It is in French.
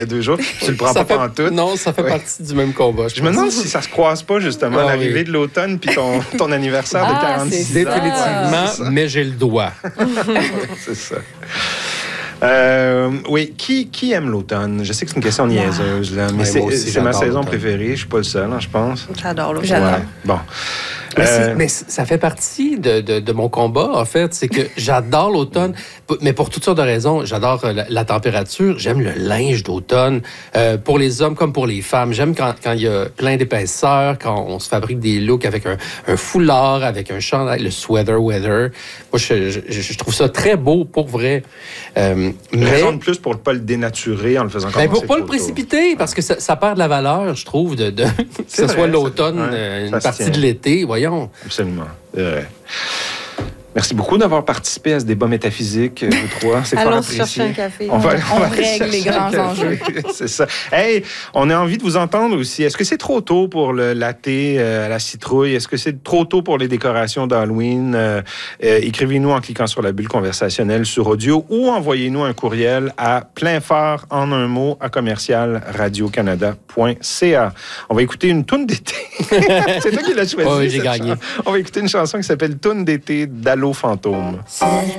il y a 2 jours. Tu le prends pas en tout. Non, ça fait partie du même combat. Je me demande si ça se croise pas, justement, l'arrivée de l'automne puis ton anniversaire de 46 ans. Définitivement, mais j'ai le doigt. C'est ça. Oui, qui aime l'automne? Je sais que c'est une question niaiseuse, là, mais c'est ma saison préférée. Je suis pas le seul, je pense. J'adore l'automne. Ouais. Bon. Mais ça fait partie de mon combat, en fait. C'est que j'adore l'automne, mais pour toutes sortes de raisons. J'adore la température. J'aime le linge d'automne, pour les hommes comme pour les femmes. J'aime quand il y a plein d'épaisseur, quand on se fabrique des looks avec un foulard, avec un chandail, le sweater weather. Moi, je trouve ça très beau, pour vrai. Raison de plus pour ne pas le dénaturer en le faisant commencer. Pour ne pas le précipiter, parce que ça perd de la valeur, je trouve, que ce soit l'automne, une partie de l'été. Voyons. Absolument. Merci beaucoup d'avoir participé à ce débat métaphysique, vous trois. C'est fort apprécié. Allons chercher un café. On règle les grands enjeux. C'est ça. Hey, on a envie de vous entendre aussi. Est-ce que c'est trop tôt pour le latte à la citrouille? Est-ce que c'est trop tôt pour les décorations d'Halloween? Écrivez-nous en cliquant sur la bulle conversationnelle sur audio ou envoyez-nous un courriel à pleinphare en un mot à commercial-radiocanada.ca. On va écouter une toune d'été. C'est toi qui l'as choisi. Oui, j'ai gagné. On va écouter une chanson qui s'appelle Toune d'été d'Allo Fantôme.